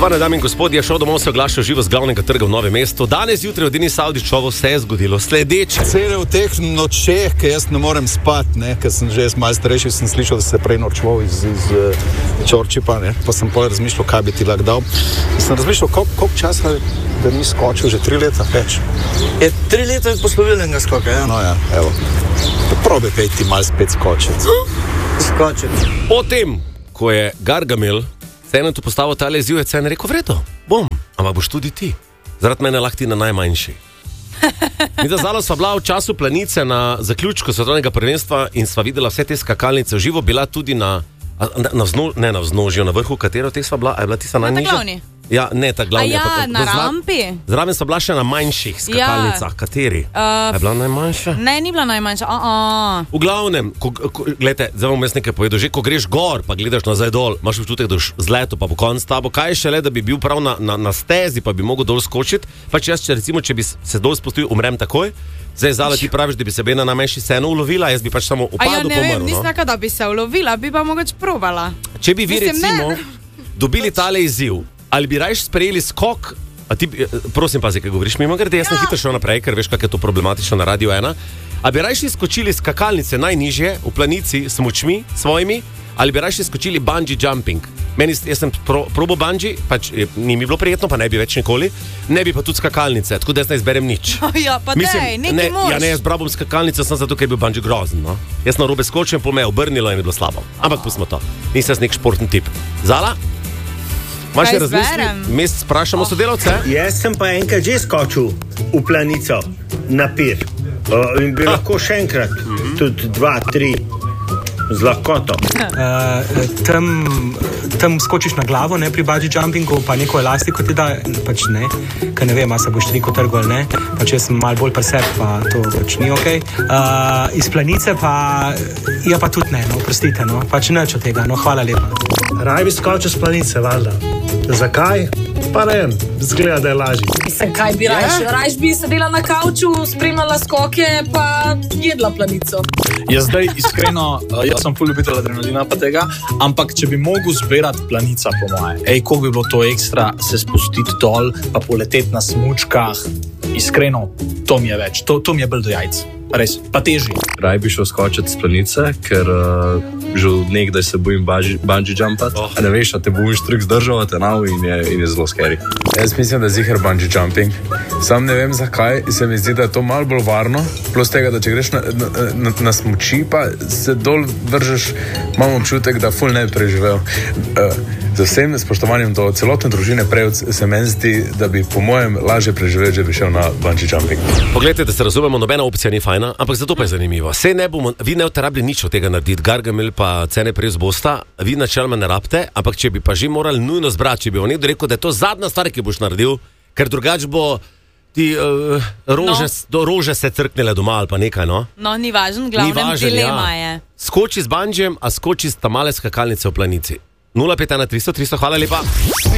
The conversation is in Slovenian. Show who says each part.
Speaker 1: Spoštovane dame in gospodje, šel domov se oglaša živo z glavnega trga v Novem mestu. Danes zjutraj v Dini Savdičovo se je zgodilo sledeče.
Speaker 2: Cele v teh nočeh, ki jaz ne morem spati, ker sem že malo starejši, sem slišal, da se prej norčval iz Čorčipa, pa sem pol razmišljal, kaj bi ti lahko dal. Sem razmišljal, koliko časa da ni skočil, že 3 leta več.
Speaker 3: Je 3 leta od poslovilnega skoka, ja?
Speaker 2: No ja, evo. Probi kaj ti malo spet skočiti.
Speaker 1: Potem, ko je Gargamel eno tu postavil tale izziv, je cen rekel, vredo, bom, ampak boš tudi ti. Zaradi mene lahko ti na najmanjši. Mi da zalo sva bila v času Planice na zaključku svetovnega prvenstva in sva videla vse te skakalnice v živo, bila tudi na vznožju, na vrhu, katero teh sva bila, a je bila tista najnižja? Ja, ne, ta glavni.
Speaker 4: Na rampi?
Speaker 1: Zraven so bila še na manjših skakalnicah. Kateri? Je bila najmanjša?
Speaker 4: Ne, ni bila najmanjša.
Speaker 1: V glavnem, gledajte, zdaj bom jaz nekaj povedal, že ko greš gor, pa gledaš nazaj dol, imaš občutek, da boš zletel, pa bo konc tabo. Kaj je šele, da bi bil prav na stezi, pa bi mogel dol skočiti? Pač jaz, recimo, če bi se dol spustil, umrem takoj. Zdaj, Zala, ti praviš, da bi se na najmanjši vseeno ulovila, jaz bi pač samo upadel, pomrl.
Speaker 4: Ja, ne vem, nisem taka, da bi se ulovila, bi pa mogoče probala.
Speaker 1: Če bi vi, recimo, dobili tale izziv, ali bi rajš sprejeli skok, a ti, prosim pazi, kaj govoriš mimo grede, jaz sem hitro šel naprej, ker veš, kako je to problematično na Radio 1, a bi rajš skočili skakalnice najnižje v Planici s močmi svojimi, ali bi rajš skočili bungee jumping. Jaz sem probal bungee, pač ni mi bilo prijetno, pa ne bi več nikoli, ne bi pa tudi skakalnice, tako da jaz ne izberem nič.
Speaker 4: Ja, pa dej, nekaj moraš.
Speaker 1: Ja, ne, jaz brabom skakalnice, sem zato, ker je bil bungee grozen, no. Jaz na robe skočim, po me je obrnilo in je bilo slabo. Ampak pustimo to, nisem nek športni tip. Zala? Imaš še razmisli? Mi sprašamo sodelavce?
Speaker 5: Jaz sem pa enkrat že skočil v Planico na pir. In bi lahko še enkrat, tudi 2, 3, z lahkoto.
Speaker 6: Tam skočiš na glavo, ne, pri bungee jumpingu, pa neko elastiko ti da, pač ne, ker ne vem, a se boš triko trgo ali ne, pač jaz sem malo bolj presep, pa to pač ni okej. Iz Planice pa, ja pa tudi ne, no, prostite, no, pač neč od tega, no, hvala lepa.
Speaker 7: Raj bi skočil z Planice, valjda. Zakaj? Pa ne vem, zgleda, da je lažji.
Speaker 8: Mislim, kaj bi rajš bi sedela na kavču, spremljala skoke, pa jedla Planico.
Speaker 9: Jaz zdaj iskreno, jaz sem ful ljubitelj adrenalina pa tega, ampak če bi mogel zbirati Planica po moje, koliko bi bilo to ekstra, se spustiti dol, pa poleteti na smučkah, iskreno, to mi je več, to mi je bolj do jajc. Res, pa teži.
Speaker 10: Raj bi šel skočiti z Planice, ker že od nekdaj se bojim bungee jumpati. Ne veš, a te bo štrik zdržal, te nav in je zelo scary.
Speaker 11: Jaz mislim, da je ziher bungee jumping. Sam ne vem, zakaj se mi zdi, da je to malo bolj varno. Plus tega, da če greš na smuči, pa se dol vržeš, imam občutek, da ful ne bi preživel. Z vsem spoštovanjem do celotne družine Prevc se meni zdi, da bi po mojem lažje preživel, če bi šel na bungee jumping.
Speaker 1: Poglejte, da se razumemo, nobena opcija ni fajna, ampak zato pa je zanimivo. Vi ne boste rabili nič od tega narediti, Gargamel pa cene Prevc bosta, vi načeloma ne rabite, ampak če bi pa že morali nujno zbrati, če bi nekdo rekel, da je to zadnja stvar, ki boš naredil, ker drugač bo ti rože se crknile doma ali pa nekaj, no?
Speaker 4: No, ni važen, glavnem dilema je.
Speaker 1: Skoči z bungeejem, a skoči z ta male skakalnice v Planici. 051 300 300, hvala lepa.